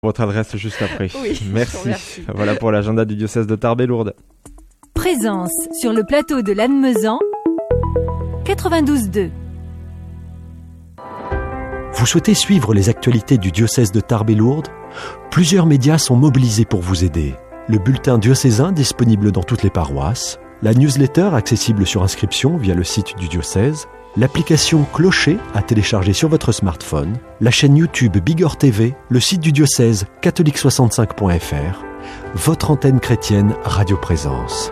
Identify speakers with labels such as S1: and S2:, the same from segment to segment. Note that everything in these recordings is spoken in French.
S1: Votre adresse juste après.
S2: Oui,
S1: merci. Voilà pour l'agenda du diocèse de Tarbes et Lourdes.
S3: Présence sur le plateau de Lannemezan, 92.2.
S4: Vous souhaitez suivre les actualités du diocèse de Tarbes et Lourdes ? Plusieurs médias sont mobilisés pour vous aider. Le bulletin diocésain disponible dans toutes les paroisses, la newsletter accessible sur inscription via le site du diocèse, l'application Clocher à télécharger sur votre smartphone, la chaîne YouTube Bigorre TV, le site du diocèse catholique65.fr, votre antenne chrétienne Radio Présence.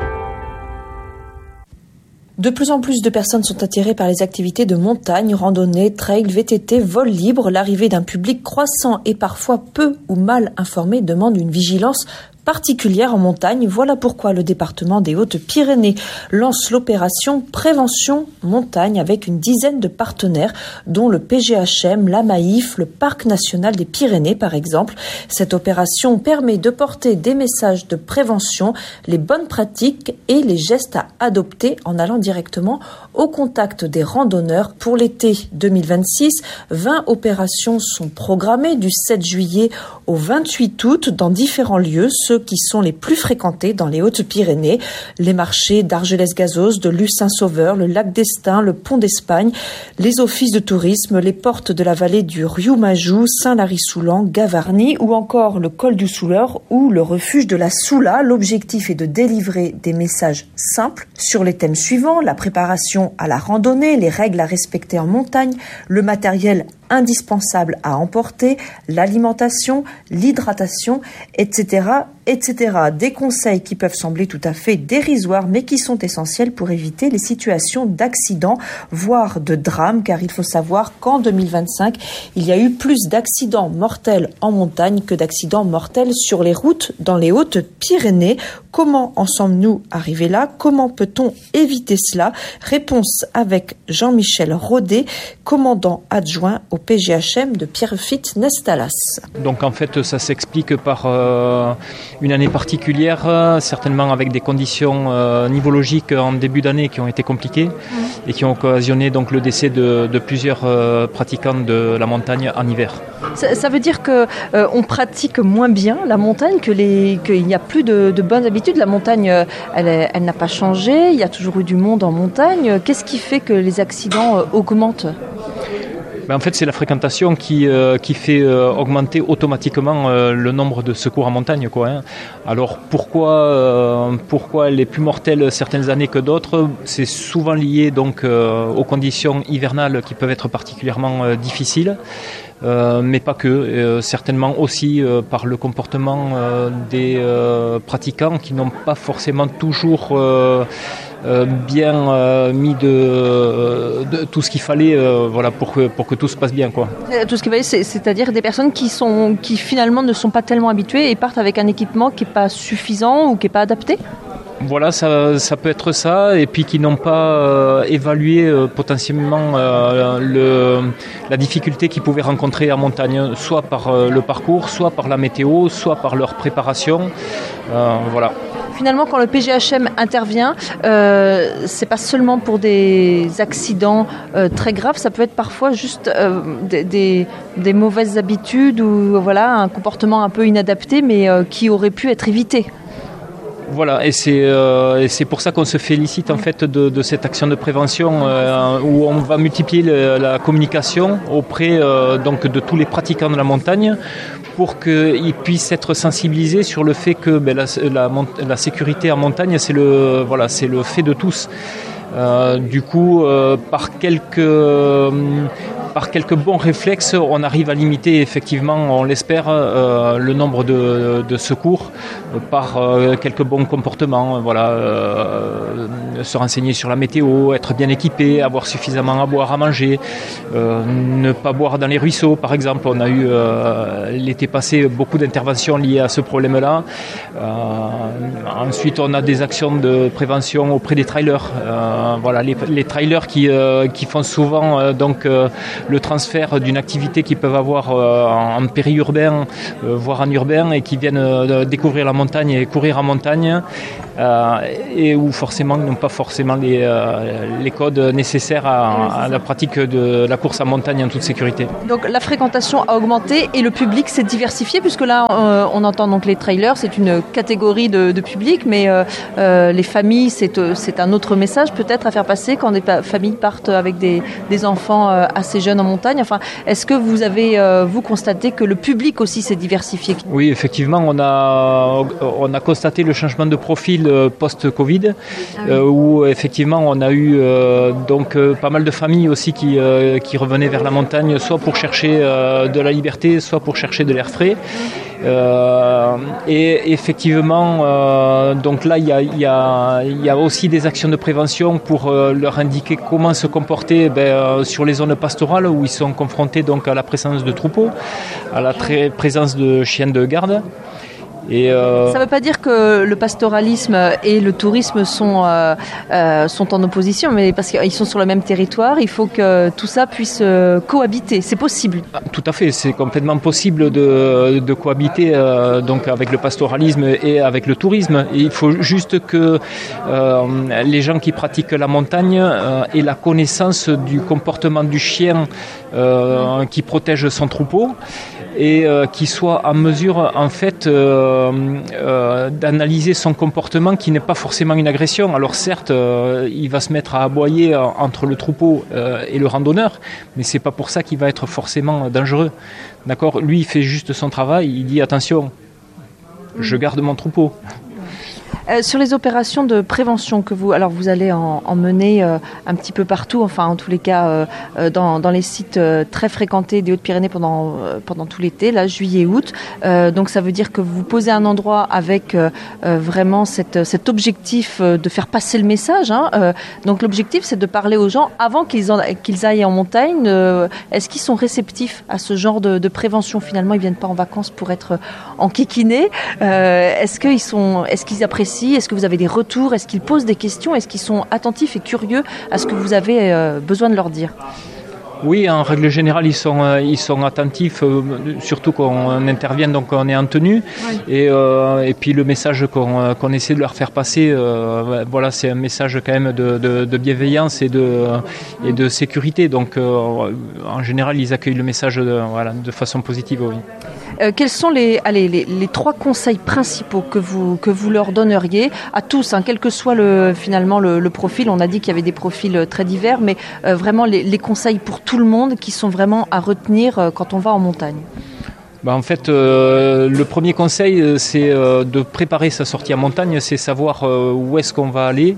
S2: De plus en plus de personnes sont attirées par les activités de montagne, randonnée, trail, VTT, vol libre. L'arrivée d'un public croissant et parfois peu ou mal informé demande une vigilance particulière en montagne. Voilà pourquoi le département des Hautes-Pyrénées lance l'opération Prévention Montagne avec une dizaine de partenaires, dont le PGHM, la Maïf, le Parc National des Pyrénées par exemple. Cette opération permet de porter des messages de prévention, les bonnes pratiques et les gestes à adopter en allant directement au contact des randonneurs. Pour l'été 2026, 20 opérations sont programmées du 7 juillet au 28 août dans différents lieux, ceux qui sont les plus fréquentés dans les Hautes-Pyrénées, les marchés d'Argelès-Gazost, de Luce-Saint-Sauveur, le lac d'Estaing, le pont d'Espagne, les offices de tourisme, les portes de la vallée du Riou-Majou, Saint-Lary-Soulan, Gavarnie ou encore le col du Souleur ou le refuge de la Soula. L'objectif est de délivrer des messages simples sur les thèmes suivants: la préparation à la randonnée, les règles à respecter en montagne, le matériel indispensable à emporter, l'alimentation, l'hydratation, etc., etc. Des conseils qui peuvent sembler tout à fait dérisoires, mais qui sont essentiels pour éviter les situations d'accidents, voire de drames, car il faut savoir qu'en 2025, il y a eu plus d'accidents mortels en montagne que d'accidents mortels sur les routes dans les Hautes-Pyrénées. Comment en sommes-nous arrivés là ? Comment peut-on éviter cela ? Réponse avec Jean-Michel Rodet, commandant adjoint au PGHM de Pierrefitte-Nestalas.
S5: Donc en fait, ça s'explique par une année particulière, certainement avec des conditions nivologiques en début d'année qui ont été compliquées et qui ont occasionné donc le décès de plusieurs pratiquants de la montagne en hiver.
S2: Ça veut dire qu'on pratique moins bien la montagne, qu'il n'y a plus de bonnes habitudes. La montagne, elle n'a pas changé, il y a toujours eu du monde en montagne. Qu'est-ce qui fait que les accidents augmentent ?
S5: En fait, c'est la fréquentation qui fait augmenter automatiquement le nombre de secours en montagne, quoi, hein. Alors pourquoi elle est plus mortelle certaines années que d'autres ? C'est souvent lié donc aux conditions hivernales qui peuvent être particulièrement difficiles. Mais pas que, certainement aussi par le comportement des pratiquants qui n'ont pas forcément toujours bien mis de tout ce qu'il fallait voilà, pour que tout se passe bien, quoi.
S2: Tout ce qu'il fallait, c'est-à-dire des personnes qui finalement ne sont pas tellement habituées et partent avec un équipement qui n'est pas suffisant ou qui n'est pas adapté ?
S5: Voilà, ça peut être ça, et puis qui n'ont pas évalué potentiellement la difficulté qu'ils pouvaient rencontrer en montagne, soit par le parcours, soit par la météo, soit par leur préparation. Voilà.
S2: Finalement, quand le PGHM intervient, c'est pas seulement pour des accidents très graves, ça peut être parfois juste des mauvaises habitudes ou voilà, un comportement un peu inadapté, mais qui aurait pu être évité.
S5: Voilà, et c'est pour ça qu'on se félicite en fait de cette action de prévention où on va multiplier la communication auprès donc de tous les pratiquants de la montagne pour qu'ils puissent être sensibilisés sur le fait que la sécurité en montagne c'est le fait de tous. Du coup, par quelques bons réflexes, on arrive à limiter effectivement, on l'espère, le nombre de secours par quelques bons comportements. Voilà, se renseigner sur la météo, être bien équipé, avoir suffisamment à boire, à manger, ne pas boire dans les ruisseaux, par exemple. On a eu l'été passé beaucoup d'interventions liées à ce problème-là. Ensuite, on a des actions de prévention auprès des trailers. Voilà, les trailers qui font souvent donc le transfert d'une activité qu'ils peuvent avoir en périurbain, voire en urbain, et qui viennent découvrir la montagne et courir en montagne, et où forcément n'ont pas forcément les codes nécessaires à la pratique de la course en montagne en toute sécurité.
S2: Donc la fréquentation a augmenté et le public s'est diversifié, puisque là on entend donc les trailers, c'est une catégorie de public, mais les familles, c'est un autre message peut-être à faire passer quand des familles partent avec des enfants assez jeunes en montagne. Enfin, est-ce que vous avez vous constaté que le public aussi s'est diversifié?
S5: Oui, effectivement, on a constaté le changement de profil post-Covid, où effectivement on a eu donc pas mal de familles aussi qui revenaient vers la montagne, soit pour chercher de la liberté, soit pour chercher de l'air frais. Et effectivement, donc là il y a aussi des actions de prévention pour leur indiquer comment se comporter sur les zones pastorales où ils sont confrontés donc à la présence de troupeaux, à la présence de chiens de garde. Et ça
S2: ne veut pas dire que le pastoralisme et le tourisme sont en opposition, mais parce qu'ils sont sur le même territoire, il faut que tout ça puisse cohabiter. C'est possible.
S5: Tout à fait, c'est complètement possible de cohabiter donc avec le pastoralisme et avec le tourisme. Et il faut juste que les gens qui pratiquent la montagne aient la connaissance du comportement du chien qui protège son troupeau, et qui soit en mesure en fait d'analyser son comportement qui n'est pas forcément une agression. Alors certes, il va se mettre à aboyer entre le troupeau et le randonneur, mais c'est pas pour ça qu'il va être forcément dangereux. D'accord ? Lui, il fait juste son travail, il dit attention, je garde mon troupeau.
S2: Sur les opérations de prévention que vous allez en mener un petit peu partout, enfin en tous les cas dans les sites très fréquentés des Hautes-Pyrénées pendant tout l'été, là juillet-août. Donc ça veut dire que vous posez un endroit avec vraiment cet objectif de faire passer le message. Donc l'objectif c'est de parler aux gens avant qu'ils aillent en montagne. Est-ce qu'ils sont réceptifs à ce genre de prévention? Finalement, ils viennent pas en vacances pour être enquiquinés. Est-ce qu'ils apprécient? Est-ce que vous avez des retours? Est-ce qu'ils posent des questions? Est-ce qu'ils sont attentifs et curieux à ce que vous avez besoin de leur dire?
S5: Oui, en règle générale, ils sont attentifs, surtout quand on intervient, donc on est en tenue. Oui. Et puis le message qu'on essaie de leur faire passer, voilà, c'est un message quand même de bienveillance et de sécurité. Donc en général, ils accueillent le message de façon positive. Oui.
S2: Quels sont les 3 conseils principaux que vous leur donneriez à tous, quel que soit finalement le profil? On a dit qu'il y avait des profils très divers, mais vraiment les conseils pour tout le monde qui sont vraiment à retenir quand on va en montagne.
S5: En fait, le premier conseil, c'est de préparer sa sortie en montagne, c'est savoir où est-ce qu'on va aller.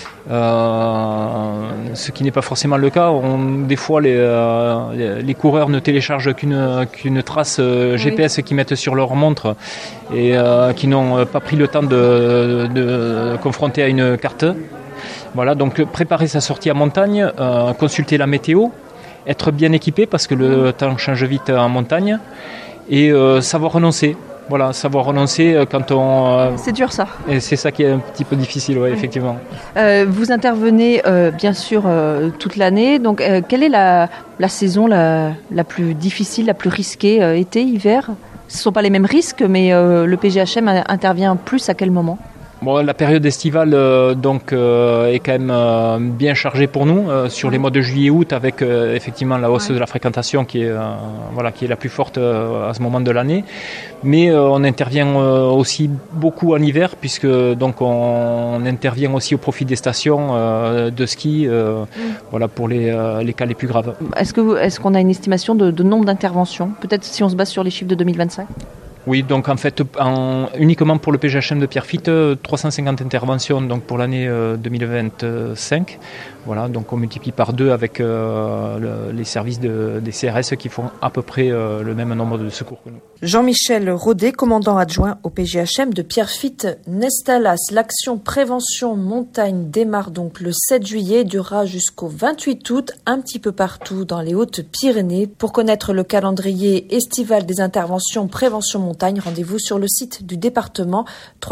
S5: Ce qui n'est pas forcément le cas. Des fois, les coureurs ne téléchargent qu'une trace GPS qu'ils mettent sur leur montre et qui n'ont pas pris le temps de confronter à une carte. Voilà, donc préparer sa sortie en montagne, consulter la météo, être bien équipé parce que le temps change vite en montagne, et savoir renoncer. Voilà, savoir renoncer quand on...
S2: C'est dur ça.
S5: Et c'est ça qui est un petit peu difficile, ouais, effectivement.
S2: Vous intervenez bien sûr toute l'année, donc quelle est la saison la plus difficile, la plus risquée, été, hiver? Ce ne sont pas les mêmes risques, mais le PGHM intervient plus à quel moment?
S5: Bon, la période estivale est quand même bien chargée pour nous sur les mois de juillet-août, avec effectivement la hausse de la fréquentation qui est la plus forte à ce moment de l'année. Mais on intervient aussi beaucoup en hiver, puisque donc on intervient aussi au profit des stations de ski, pour les cas les plus graves.
S2: Est-ce qu'on a une estimation de nombre d'interventions, peut-être si on se base sur les chiffres de 2025?
S5: Oui, donc en fait, uniquement pour le PGHM de Pierrefitte, 350 interventions donc pour l'année 2025. Voilà, donc on multiplie par 2 avec les services des CRS qui font à peu près le même nombre de secours que nous.
S2: Jean-Michel Rodet, commandant adjoint au PGHM de Pierrefitte-Nestalas. L'action prévention montagne démarre donc le 7 juillet et durera jusqu'au 28 août, un petit peu partout dans les Hautes-Pyrénées. Pour connaître le calendrier estival des interventions prévention montagne, rendez-vous sur le site du département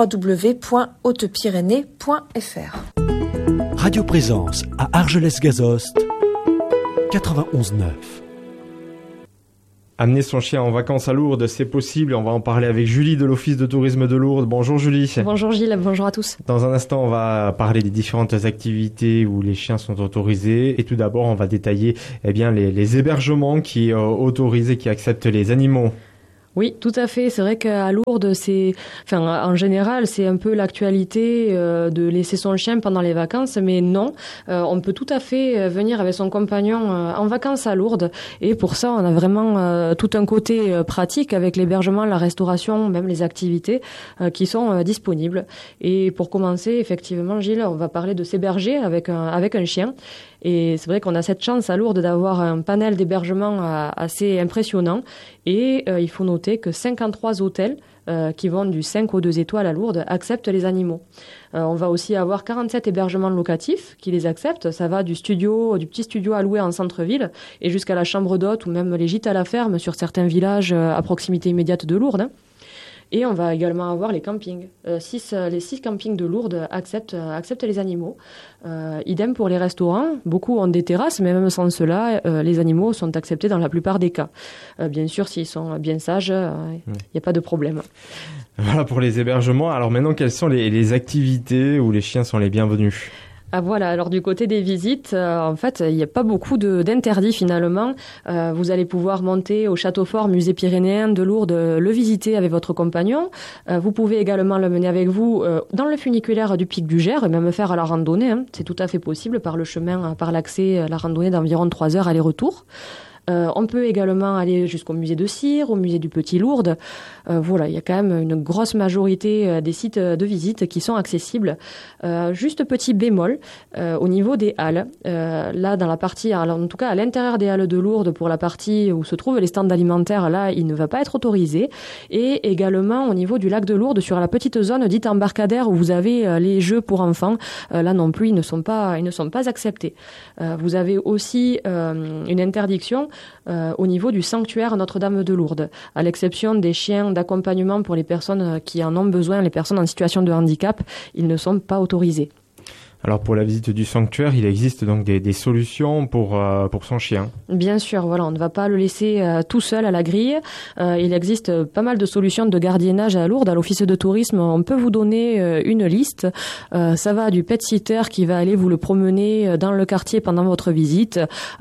S2: www.hautepyrénées.fr.
S4: Radio Présence à Argelès-Gazost, 91.9.
S1: Amener son chien en vacances à Lourdes, c'est possible. On va en parler avec Julie de l'Office de tourisme de Lourdes. Bonjour Julie.
S6: Bonjour Gilles, bonjour à tous.
S1: Dans un instant, on va parler des différentes activités où les chiens sont autorisés. Et tout d'abord, on va détailler les hébergements qui autorisent et qui acceptent les animaux.
S6: Oui, tout à fait. C'est vrai qu'à Lourdes, en général, c'est un peu l'actualité de laisser son chien pendant les vacances, mais non, on peut tout à fait venir avec son compagnon en vacances à Lourdes. Et pour ça, on a vraiment tout un côté pratique avec l'hébergement, la restauration, même les activités qui sont disponibles. Et pour commencer, effectivement, Gilles, on va parler de s'héberger avec un chien. Et c'est vrai qu'on a cette chance à Lourdes d'avoir un panel d'hébergement assez impressionnant. Et il faut noter que 53 hôtels qui vont du 5 aux 2 étoiles à Lourdes acceptent les animaux. On va aussi avoir 47 hébergements locatifs qui les acceptent. Ça va du petit studio à louer en centre-ville et jusqu'à la chambre d'hôte ou même les gîtes à la ferme sur certains villages à proximité immédiate de Lourdes. Et on va également avoir les campings. Les 6 campings de Lourdes acceptent les animaux. Idem pour les restaurants. Beaucoup ont des terrasses, mais même sans cela, les animaux sont acceptés dans la plupart des cas. Bien sûr, s'ils sont bien sages, il n'y a pas de problème.
S1: Voilà pour les hébergements. Alors maintenant, quelles sont les activités où les chiens sont les bienvenus ?
S6: Ah voilà, alors du côté des visites, en fait, il n'y a pas beaucoup d'interdits finalement. Vous allez pouvoir monter au Château Fort, musée pyrénéen de Lourdes, le visiter avec votre compagnon. Vous pouvez également le mener avec vous dans le funiculaire du Pic du Gers et même faire à la randonnée. C'est tout à fait possible par le chemin, par l'accès, la randonnée d'environ 3 heures aller-retour. On peut également aller jusqu'au musée de Cire, au musée du Petit Lourdes. Voilà, il y a quand même une grosse majorité des sites de visite qui sont accessibles. Juste petit bémol, au niveau des halles. Là, dans la partie, en tout cas à l'intérieur des halles de Lourdes, pour la partie où se trouvent les stands alimentaires, là, il ne va pas être autorisé. Et également au niveau du lac de Lourdes, sur la petite zone dite embarcadère où vous avez les jeux pour enfants, là non plus, ils ne sont pas acceptés. Vous avez aussi une interdiction au niveau du sanctuaire Notre-Dame de Lourdes, à l'exception des chiens d'accompagnement pour les personnes qui en ont besoin, les personnes en situation de handicap, ils ne sont pas autorisés.
S1: Alors pour la visite du sanctuaire, il existe donc des solutions pour son chien.
S6: Bien sûr, voilà, on ne va pas le laisser tout seul à la grille. Il existe pas mal de solutions de gardiennage à Lourdes. À l'office de tourisme, on peut vous donner une liste. Ça va du pet sitter qui va aller vous le promener dans le quartier pendant votre visite,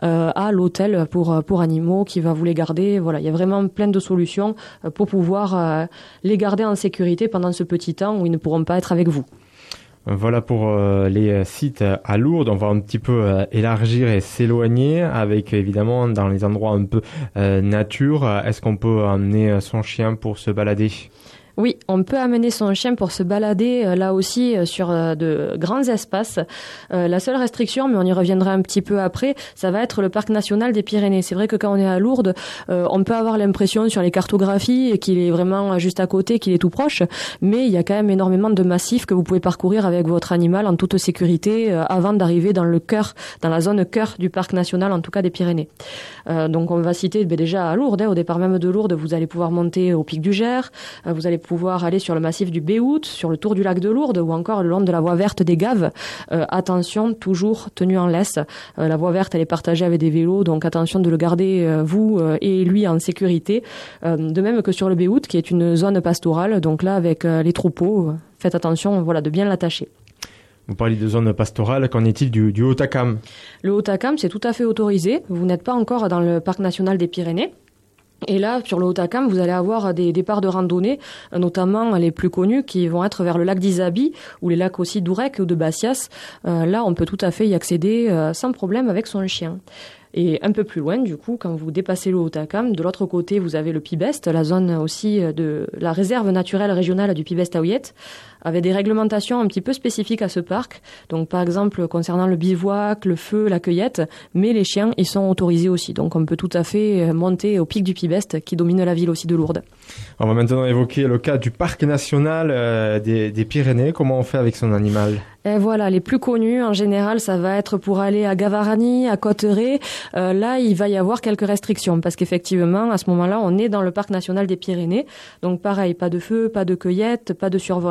S6: à l'hôtel pour animaux qui va vous les garder. Voilà, il y a vraiment plein de solutions pour pouvoir les garder en sécurité pendant ce petit temps où ils ne pourront pas être avec vous.
S1: Voilà pour les sites à Lourdes. On va un petit peu élargir et s'éloigner avec évidemment dans les endroits un peu nature. Est-ce qu'on peut emmener son chien pour se balader ?
S6: Oui, on peut amener son chien pour se balader là aussi sur de grands espaces. La seule restriction, mais on y reviendra un petit peu après, ça va être le parc national des Pyrénées. C'est vrai que quand on est à Lourdes, on peut avoir l'impression sur les cartographies qu'il est vraiment juste à côté, qu'il est tout proche, mais il y a quand même énormément de massifs que vous pouvez parcourir avec votre animal en toute sécurité avant d'arriver dans la zone cœur du parc national, en tout cas des Pyrénées. Donc on va citer déjà à Lourdes, au départ même de Lourdes, vous allez pouvoir monter au Pic du Gers, vous allez pouvoir aller sur le massif du Béhout, sur le tour du lac de Lourdes ou encore le long de la voie verte des Gaves. Attention, toujours tenu en laisse. La voie verte, elle est partagée avec des vélos, donc attention de le garder, vous et lui, en sécurité. De même que sur le Béhout, qui est une zone pastorale, donc là, avec les troupeaux, faites attention de bien l'attacher.
S1: Vous parlez de zone pastorale, qu'en est-il du Hautacam ? Le
S6: Hautacam, c'est tout à fait autorisé. Vous n'êtes pas encore dans le parc national des Pyrénées. Et là, sur le Hautacam, vous allez avoir des départs de randonnée, notamment les plus connus, qui vont être vers le lac d'Isabi ou les lacs aussi d'Ourec ou de Bassias. Là, on peut tout à fait y accéder sans problème avec son chien. Et un peu plus loin, du coup, quand vous dépassez le Hautacam, de l'autre côté, vous avez le Pibest, la zone aussi de la réserve naturelle régionale du Pibest-Aouillette, avec des réglementations un petit peu spécifiques à ce parc. Donc, par exemple, concernant le bivouac, le feu, la cueillette, mais les chiens, ils sont autorisés aussi. Donc, on peut tout à fait monter au pic du Pibest, qui domine la ville aussi de Lourdes.
S1: On va maintenant évoquer le cas du parc national des Pyrénées. Comment on fait avec son animal ?
S6: Et voilà, les plus connus, en général, ça va être pour aller à Gavarani, à Cotteret. Là, il va y avoir quelques restrictions parce qu'effectivement, à ce moment-là, on est dans le parc national des Pyrénées. Donc, pareil, pas de feu, pas de cueillette, pas de survol en drone.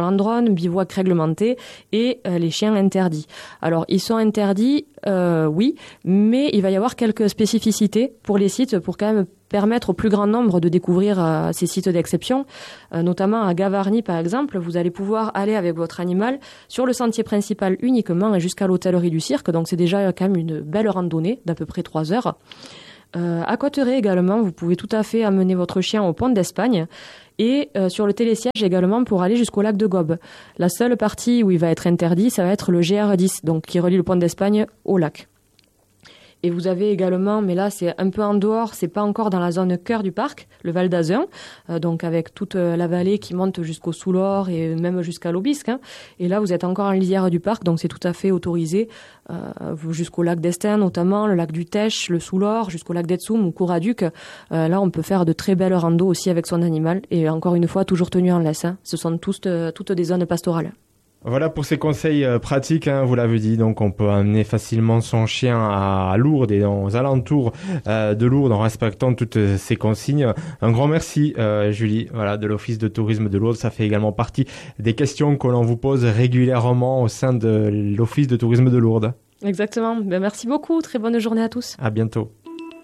S6: zones, bivouac réglementés et les chiens interdits. Alors, ils sont interdits, oui, mais il va y avoir quelques spécificités pour les sites pour quand même permettre au plus grand nombre de découvrir ces sites d'exception. Notamment à Gavarnie, par exemple, vous allez pouvoir aller avec votre animal sur le sentier principal uniquement et jusqu'à l'hôtellerie du cirque. Donc, c'est déjà quand même une belle randonnée d'à peu près 3 heures. À Cotteret également, vous pouvez tout à fait amener votre chien au pont d'Espagne et sur le télésiège également pour aller jusqu'au lac de Gobes. La seule partie où il va être interdit, ça va être le GR10, donc qui relie le pont d'Espagne au lac. Et vous avez également, mais là c'est un peu en dehors, c'est pas encore dans la zone cœur du parc, le Val d'Azun, donc avec toute la vallée qui monte jusqu'au Soulor et même jusqu'à l'Aubisque. Et là vous êtes encore en lisière du parc, donc c'est tout à fait autorisé jusqu'au lac d'Estaing notamment, le lac du Tech, le Soulor, jusqu'au lac d'Etsoum ou Couraduc. Là on peut faire de très belles randos aussi avec son animal et encore une fois toujours tenu en laisse. Ce sont toutes des zones pastorales.
S1: Voilà pour ces conseils pratiques, vous l'avez dit, donc on peut amener facilement son chien à Lourdes et aux alentours de Lourdes en respectant toutes ces consignes. Un grand merci Julie, voilà, de l'Office de tourisme de Lourdes. Ça fait également partie des questions que l'on vous pose régulièrement au sein de l'Office de tourisme de Lourdes.
S6: Exactement, merci beaucoup, très bonne journée à tous.
S1: À bientôt.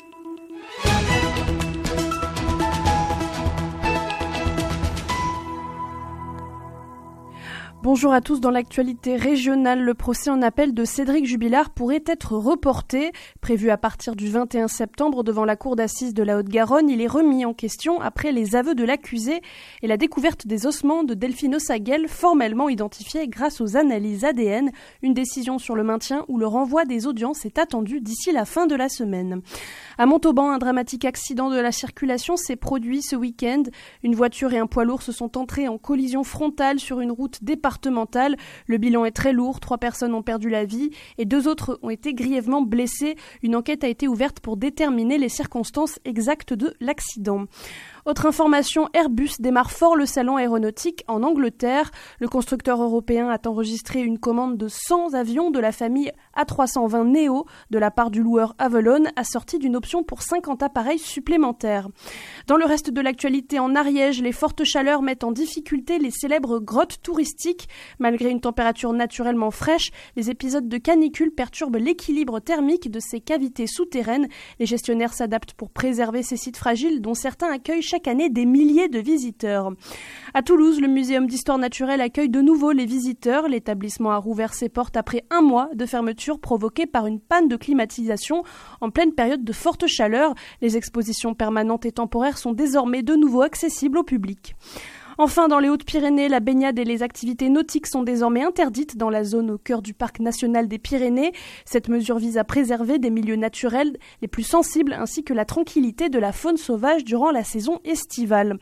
S7: Bonjour à tous. Dans l'actualité régionale, le procès en appel de Cédric Jubilard pourrait être reporté. Prévu à partir du 21 septembre devant la cour d'assises de la Haute-Garonne, il est remis en question après les aveux de l'accusé et la découverte des ossements de Delphine Ossaguel, formellement identifiés grâce aux analyses ADN. Une décision sur le maintien ou le renvoi des audiences est attendue d'ici la fin de la semaine. À Montauban, un dramatique accident de la circulation s'est produit ce week-end. Une voiture et un poids lourd se sont entrés en collision frontale sur une route départementale. Le bilan est très lourd, 3 personnes ont perdu la vie et 2 autres ont été grièvement blessées. Une enquête a été ouverte pour déterminer les circonstances exactes de l'accident. Autre information, Airbus démarre fort le salon aéronautique en Angleterre. Le constructeur européen a enregistré une commande de 100 avions de la famille A320 Neo de la part du loueur Avolon, assortie d'une option pour 50 appareils supplémentaires. Dans le reste de l'actualité, en Ariège, les fortes chaleurs mettent en difficulté les célèbres grottes touristiques. Malgré une température naturellement fraîche, les épisodes de canicule perturbent l'équilibre thermique de ces cavités souterraines. Les gestionnaires s'adaptent pour préserver ces sites fragiles dont certains accueillent chaque année des milliers de visiteurs. À Toulouse, le Muséum d'histoire naturelle accueille de nouveau les visiteurs. L'établissement a rouvert ses portes après 1 mois de fermeture provoquée par une panne de climatisation en pleine période de forte chaleur. Les expositions permanentes et temporaires sont désormais de nouveau accessibles au public. Enfin, dans les Hautes-Pyrénées, la baignade et les activités nautiques sont désormais interdites dans la zone au cœur du parc national des Pyrénées. Cette mesure vise à préserver des milieux naturels les plus sensibles ainsi que la tranquillité de la faune sauvage durant la saison estivale.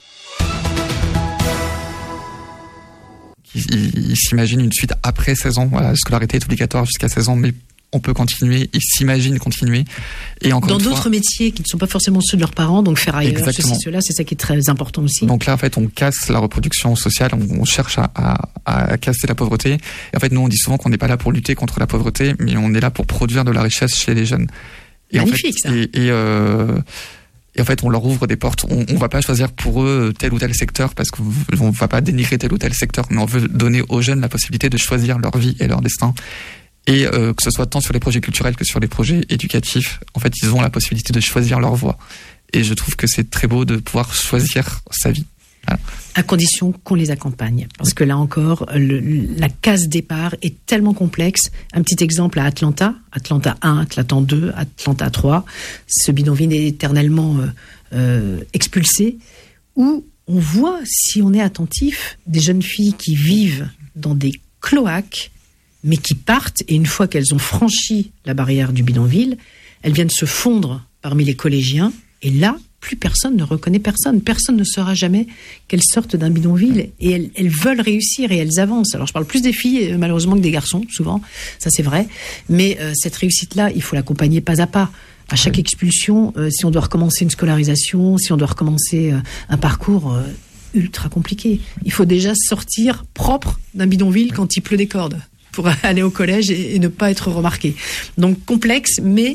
S8: Il s'imagine une suite après 16 ans. Voilà, la scolarité est obligatoire jusqu'à 16 ans, mais on peut continuer, ils s'imaginent continuer. Et encore
S9: dans d'autres métiers qui ne sont pas forcément ceux de leurs parents, donc faire ailleurs, ceci, cela, c'est ça qui est très important aussi.
S8: Donc là, en fait, on casse la reproduction sociale, on cherche à casser la pauvreté. Et en fait, nous, on dit souvent qu'on n'est pas là pour lutter contre la pauvreté, mais on est là pour produire de la richesse chez les jeunes. Et
S9: magnifique,
S8: en fait, ça. Et en fait, on leur ouvre des portes. On va pas choisir pour eux tel ou tel secteur parce qu'on va pas dénigrer tel ou tel secteur, mais on veut donner aux jeunes la possibilité de choisir leur vie et leur destin. Et que ce soit tant sur les projets culturels que sur les projets éducatifs, en fait, ils ont la possibilité de choisir leur voie. Et je trouve que c'est très beau de pouvoir choisir sa vie. Voilà.
S9: À condition qu'on les accompagne. Parce que là encore, la case départ est tellement complexe. Un petit exemple à Atlanta 1, Atlanta 2, Atlanta 3. Ce bidonville est éternellement expulsé. Où on voit, si on est attentif, des jeunes filles qui vivent dans des cloaques, mais qui partent, et une fois qu'elles ont franchi la barrière du bidonville, elles viennent se fondre parmi les collégiens, et là, plus personne ne reconnaît personne. Personne ne saura jamais qu'elles sortent d'un bidonville, et elles veulent réussir, et elles avancent. Alors je parle plus des filles, malheureusement, que des garçons, souvent, ça c'est vrai, mais cette réussite-là, il faut l'accompagner pas à pas. À chaque expulsion, si on doit recommencer une scolarisation, si on doit recommencer un parcours ultra compliqué, il faut déjà sortir propre d'un bidonville quand il pleut des cordes, pour aller au collège et ne pas être remarqué. Donc complexe, mais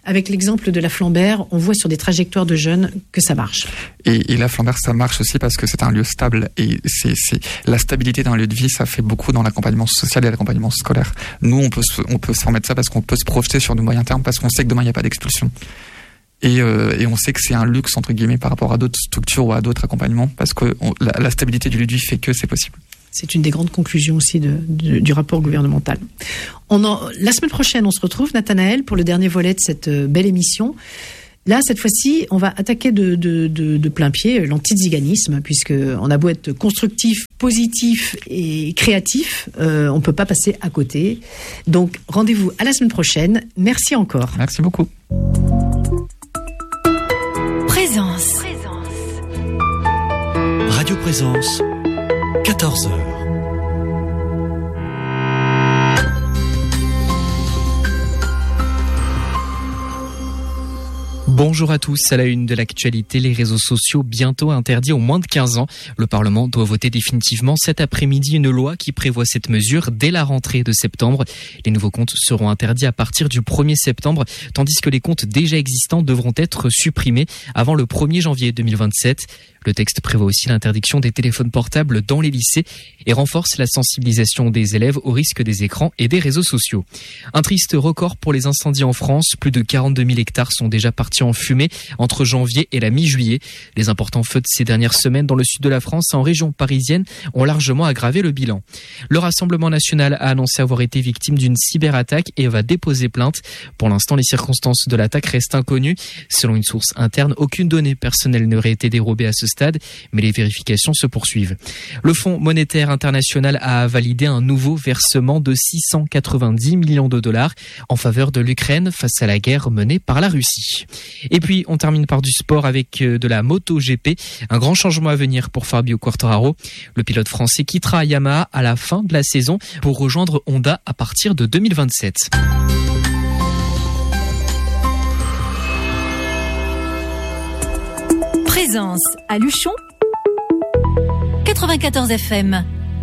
S9: avec l'exemple de la Flambert, on voit sur des trajectoires de jeunes que ça marche.
S8: Et la Flambert, ça marche aussi parce que c'est un lieu stable. Et c'est la stabilité d'un lieu de vie, ça fait beaucoup dans l'accompagnement social et l'accompagnement scolaire. Nous, on peut se permettre ça parce qu'on peut se projeter sur du moyen terme, parce qu'on sait que demain, il n'y a pas d'expulsion. Et on sait que c'est un luxe, entre guillemets, par rapport à d'autres structures ou à d'autres accompagnements, parce que la stabilité du lieu de vie fait que c'est possible.
S9: C'est une des grandes conclusions aussi du rapport gouvernemental. La semaine prochaine, on se retrouve, Nathanaël, pour le dernier volet de cette belle émission. Là, cette fois-ci, on va attaquer de plein pied l'antiziganisme, puisqu'on a beau être constructif, positif et créatif, on ne peut pas passer à côté. Donc, rendez-vous à la semaine prochaine. Merci encore.
S8: Merci beaucoup.
S3: Présence.
S4: Radio Présence, 14h.
S10: Bonjour à tous, à la une de l'actualité, les réseaux sociaux bientôt interdits aux moins de 15 ans. Le Parlement doit voter définitivement cet après-midi une loi qui prévoit cette mesure dès la rentrée de septembre. Les nouveaux comptes seront interdits à partir du 1er septembre, tandis que les comptes déjà existants devront être supprimés avant le 1er janvier 2027. Le texte prévoit aussi l'interdiction des téléphones portables dans les lycées et renforce la sensibilisation des élèves au risque des écrans et des réseaux sociaux. Un triste record pour les incendies en France. Plus de 42 000 hectares sont déjà partis en fumée entre janvier et la mi-juillet. Les importants feux de ces dernières semaines dans le sud de la France et en région parisienne ont largement aggravé le bilan. Le Rassemblement national a annoncé avoir été victime d'une cyberattaque et va déposer plainte. Pour l'instant, les circonstances de l'attaque restent inconnues. Selon une source interne, aucune donnée personnelle n'aurait été dérobée à ce stade, mais les vérifications se poursuivent. Le Fonds monétaire international a validé un nouveau versement de 690 millions de dollars en faveur de l'Ukraine face à la guerre menée par la Russie. Et puis, on termine par du sport avec de la MotoGP. Un grand changement à venir pour Fabio Quartararo. Le pilote français quittera Yamaha à la fin de la saison pour rejoindre Honda à partir de 2027.
S3: Présence à Luchon, 94 FM.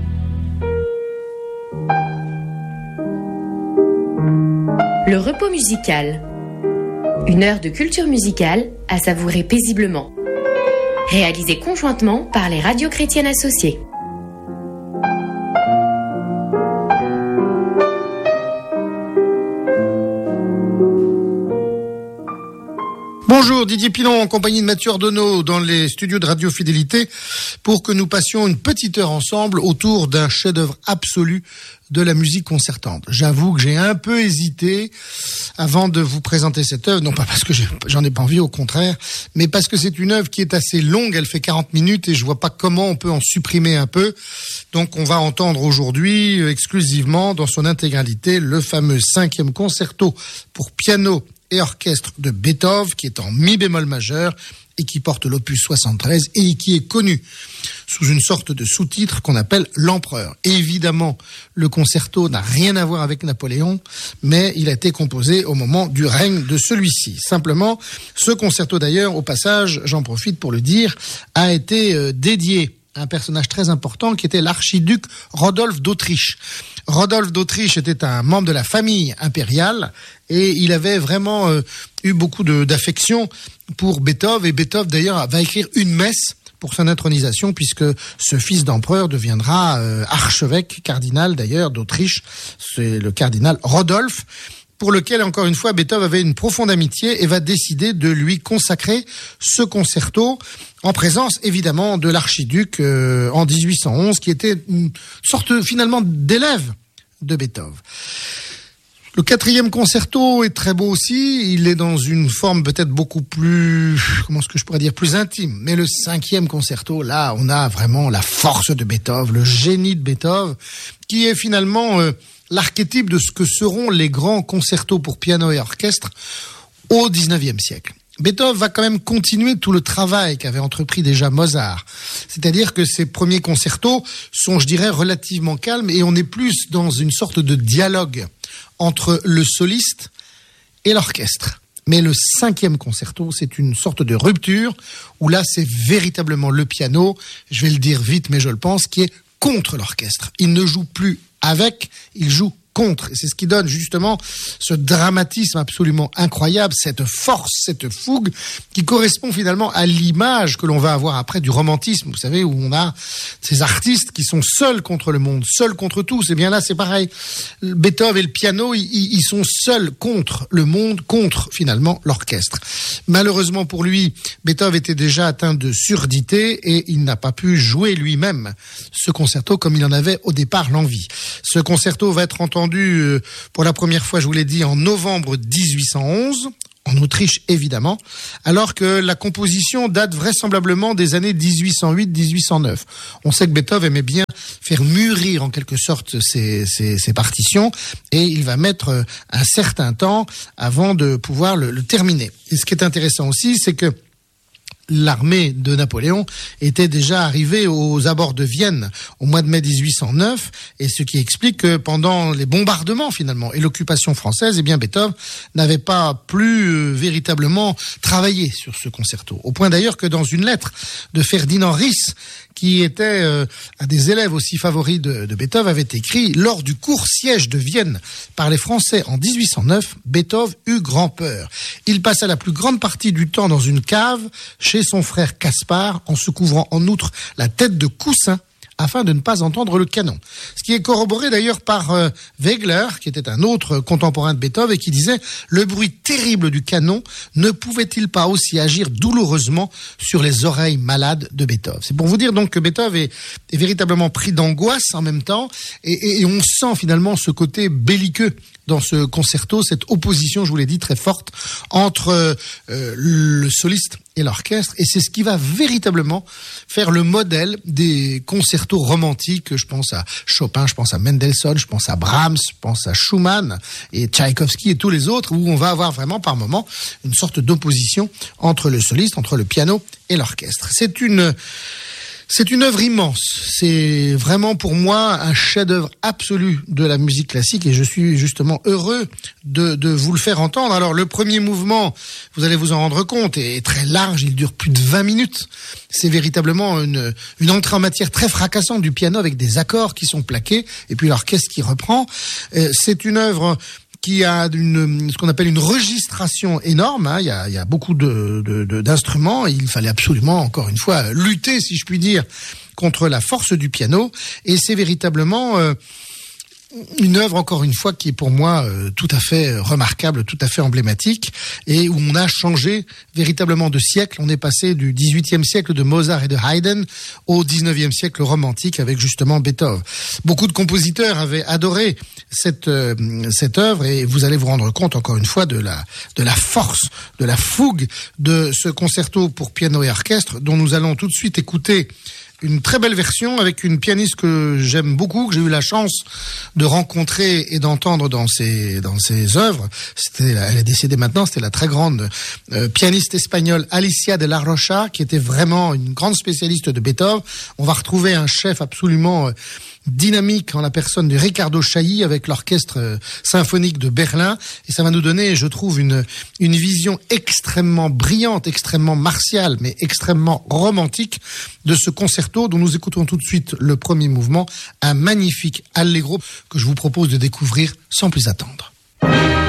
S11: Le repos musical. Une heure de culture musicale à savourer paisiblement. Réalisée conjointement par les radios chrétiennes associées.
S12: Bonjour, Didier Pilon en compagnie de Mathieu Ordonneau dans les studios de Radio Fidélité pour que nous passions une petite heure ensemble autour d'un chef-d'œuvre absolu de la musique concertante. J'avoue que j'ai un peu hésité avant de vous présenter cette œuvre, non pas parce que j'en ai pas envie, au contraire, mais parce que c'est une œuvre qui est assez longue, elle fait 40 minutes et je vois pas comment on peut en supprimer un peu. Donc on va entendre aujourd'hui exclusivement dans son intégralité le fameux 5e concerto pour piano et orchestre de Beethoven, qui est en mi bémol majeur et qui porte l'opus 73 et qui est connu sous une sorte de sous-titre qu'on appelle l'Empereur. Et évidemment, le concerto n'a rien à voir avec Napoléon, mais il a été composé au moment du règne de celui-ci. Simplement, ce concerto d'ailleurs, au passage, j'en profite pour le dire, a été dédié à un personnage très important qui était l'archiduc Rodolphe d'Autriche. Rodolphe d'Autriche était un membre de la famille impériale et il avait vraiment eu beaucoup d'affection pour Beethoven. Et Beethoven, d'ailleurs, va écrire une messe pour son intronisation, puisque ce fils d'empereur deviendra archevêque, cardinal d'ailleurs d'Autriche. C'est le cardinal Rodolphe, pour lequel, encore une fois, Beethoven avait une profonde amitié et va décider de lui consacrer ce concerto en présence, évidemment, de l'archiduc en 1811, qui était une sorte, finalement, d'élève de Beethoven. Le 4e concerto est très beau aussi. Il est dans une forme peut-être beaucoup plus, comment est-ce que je pourrais dire, plus intime. Mais le 5e concerto, là, on a vraiment la force de Beethoven, le génie de Beethoven, qui est finalement l'archétype de ce que seront les grands concertos pour piano et orchestre au 19e siècle. Beethoven va quand même continuer tout le travail qu'avait entrepris déjà Mozart. C'est-à-dire que ses premiers concertos sont, je dirais, relativement calmes et on est plus dans une sorte de dialogue entre le soliste et l'orchestre. Mais le 5e concerto, c'est une sorte de rupture où là, c'est véritablement le piano, je vais le dire vite, mais je le pense, qui est contre l'orchestre. Il ne joue plus avec, il joue contre. Et c'est ce qui donne justement ce dramatisme absolument incroyable, cette force, cette fougue qui correspond finalement à l'image que l'on va avoir après du romantisme. Vous savez, où on a ces artistes qui sont seuls contre le monde, seuls contre tous. Et bien là, c'est pareil. Beethoven et le piano, ils sont seuls contre le monde, contre finalement l'orchestre. Malheureusement pour lui, Beethoven était déjà atteint de surdité et il n'a pas pu jouer lui-même ce concerto comme il en avait au départ l'envie. Ce concerto va être entendu pour la première fois, je vous l'ai dit, en novembre 1811, en Autriche évidemment, alors que la composition date vraisemblablement des années 1808-1809. On sait que Beethoven aimait bien faire mûrir en quelque sorte ses partitions et il va mettre un certain temps avant de pouvoir le terminer. Et ce qui est intéressant aussi, c'est que l'armée de Napoléon était déjà arrivée aux abords de Vienne au mois de mai 1809, et ce qui explique que pendant les bombardements finalement et l'occupation française, eh bien Beethoven n'avait pas plus véritablement travaillé sur ce concerto. Au point d'ailleurs que dans une lettre de Ferdinand Ries, qui était un des élèves aussi favoris de Beethoven, avait écrit « Lors du court siège de Vienne par les Français en 1809, Beethoven eut grand peur. Il passa la plus grande partie du temps dans une cave chez son frère Caspar, en se couvrant en outre la tête de coussin afin de ne pas entendre le canon. » Ce qui est corroboré d'ailleurs par Wegler, qui était un autre contemporain de Beethoven, et qui disait « Le bruit terrible du canon ne pouvait-il pas aussi agir douloureusement sur les oreilles malades de Beethoven ?» C'est pour vous dire donc que Beethoven est véritablement pris d'angoisse en même temps, et on sent finalement ce côté belliqueux dans ce concerto, cette opposition, je vous l'ai dit, très forte entre le soliste et l'orchestre, et c'est ce qui va véritablement faire le modèle des concertos romantiques. Je pense à Chopin, je pense à Mendelssohn, je pense à Brahms, je pense à Schumann et Tchaïkovski et tous les autres, où on va avoir vraiment par moment une sorte d'opposition entre le soliste, entre le piano et l'orchestre. C'est une œuvre immense. C'est vraiment pour moi un chef-d'œuvre absolu de la musique classique et je suis justement heureux de vous le faire entendre. Alors le premier mouvement, vous allez vous en rendre compte, est très large, il dure plus de 20 minutes. C'est véritablement une entrée en matière très fracassante du piano avec des accords qui sont plaqués et puis l'orchestre qui reprend. C'est une œuvre qui a ce qu'on appelle une registration énorme. Il y a beaucoup d'instruments. Il fallait absolument, encore une fois, lutter, si je puis dire, contre la force du piano. Et c'est véritablement une œuvre, encore une fois, qui est pour moi tout à fait remarquable, tout à fait emblématique, et où on a changé véritablement de siècle. On est passé du 18e siècle de Mozart et de Haydn au 19e siècle romantique avec justement Beethoven. Beaucoup de compositeurs avaient adoré cette œuvre, et vous allez vous rendre compte, encore une fois, de la force, de la fougue de ce concerto pour piano et orchestre, dont nous allons tout de suite écouter une très belle version avec une pianiste que j'aime beaucoup, que j'ai eu la chance de rencontrer et d'entendre dans ses œuvres. Elle est décédée maintenant, c'était la très grande pianiste espagnole Alicia de la Rocha, qui était vraiment une grande spécialiste de Beethoven. On va retrouver un chef absolument dynamique en la personne de Riccardo Chailly avec l'orchestre symphonique de Berlin, et ça va nous donner, je trouve, une vision extrêmement brillante, extrêmement martiale, mais extrêmement romantique de ce concerto dont nous écoutons tout de suite le premier mouvement, un magnifique allegro que je vous propose de découvrir sans plus attendre.